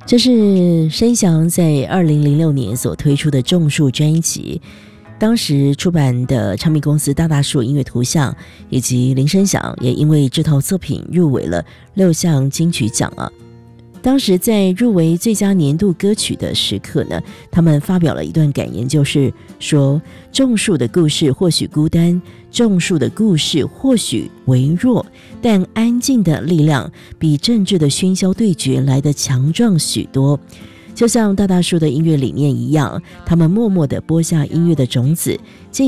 这是申翔在2006年所推出的种树专辑，当时出版的唱片公司大树音乐图像以及林申翔也因为这套作品入围了6项金曲奖啊。当时在入围最佳年度歌曲的时刻呢，他们发表了一段感言，就是说种树的故事或许孤单，种树的故事或许微弱，但安静的力量比政治的喧嚣对决来得强壮许多。就像大树的音乐理念一样，他们默默地播下音乐的种子，